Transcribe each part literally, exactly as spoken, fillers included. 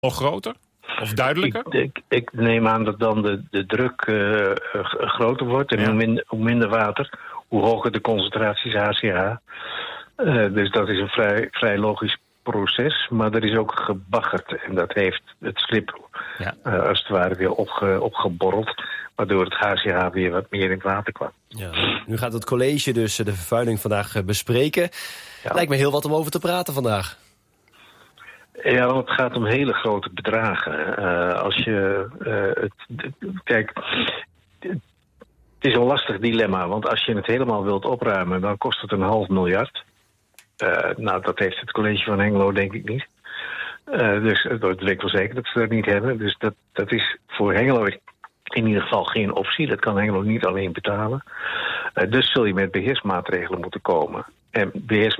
Nog groter? Of duidelijker? Ik, ik, ik neem aan dat dan de, de druk uh, groter wordt. En ja. hoe, minder, hoe minder water, hoe hoger de concentraties H C H. Uh, dus dat is een vrij, vrij logisch proces. Maar er is ook gebaggerd. En dat heeft het slip ja. uh, als het ware weer opge, opgeborreld. Waardoor het H C H weer wat meer in het water kwam. Ja. Nu gaat het college dus de vervuiling vandaag bespreken. Ja. Lijkt me heel wat om over te praten vandaag. Ja, want het gaat om hele grote bedragen. Uh, als je... Uh, het, kijk, het is een lastig dilemma. Want als je het helemaal wilt opruimen, dan kost het een half miljard. Uh, nou, dat heeft het college van Hengelo denk ik niet. Uh, dus dat weet ik wel zeker dat ze dat niet hebben. Dus dat, dat is voor Hengelo in ieder geval geen optie. Dat kan Hengelo niet alleen betalen. Uh, dus zul je met beheersmaatregelen moeten komen. En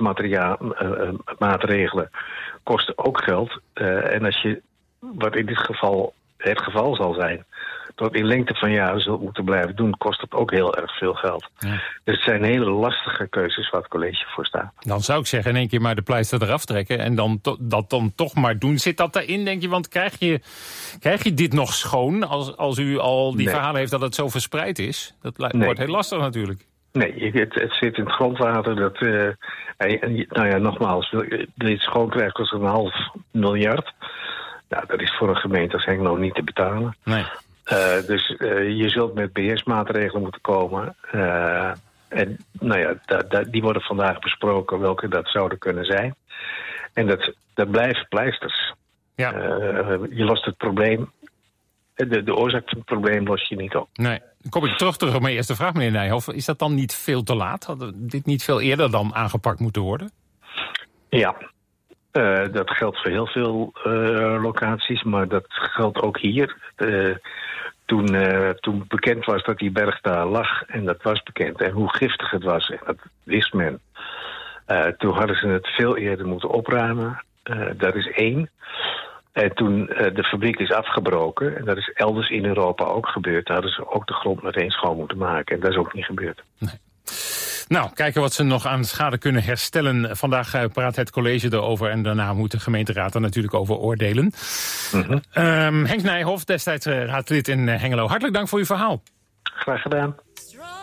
beheersmaatregelen kosten ook geld. Uh, en als je, wat in dit geval het geval zal zijn, dat in lengte van jaren zult moeten blijven doen, kost het ook heel erg veel geld. Ja. Dus het zijn hele lastige keuzes waar het college voor staat. Dan zou ik zeggen, in één keer maar de pleister eraf trekken en dan to- dat dan toch maar doen. Zit dat daarin, denk je? Want krijg je, krijg je dit nog schoon als, als u al die nee. verhalen heeft dat het zo verspreid is? Dat li- nee. wordt heel lastig natuurlijk. Nee, het, het zit in het grondwater. Dat, uh, nou ja, nogmaals, wil je dit schoon krijgt kost een half miljard. Nou, dat is voor een gemeente als Hengelo niet te betalen. Nee. Uh, dus uh, je zult met beheersmaatregelen moeten komen. Uh, en nou ja, da, da, die worden vandaag besproken welke dat zouden kunnen zijn. En dat, dat blijven pleisters. Ja. Uh, je lost het probleem. De, de oorzaak van het probleem los je niet op. Nee. Dan kom ik terug, terug op mijn eerste vraag, meneer Nijhoff. Is dat dan niet veel te laat? Had dit niet veel eerder dan aangepakt moeten worden? Ja. Uh, dat geldt voor heel veel uh, locaties, maar dat geldt ook hier. Uh, toen, uh, toen bekend was dat die berg daar lag, en dat was bekend, en hoe giftig het was, en dat wist men. Uh, toen hadden ze het veel eerder moeten opruimen. Uh, dat is één. En toen uh, de fabriek is afgebroken, en dat is elders in Europa ook gebeurd, hadden ze ook de grond meteen schoon moeten maken. En dat is ook niet gebeurd. Nee. Nou, kijken wat ze nog aan schade kunnen herstellen. Vandaag uh, praat het college erover en daarna moet de gemeenteraad er natuurlijk over oordelen. Mm-hmm. Um, Henk Nijhoff, destijds uh, raadlid in uh, Hengelo. Hartelijk dank voor uw verhaal. Graag gedaan.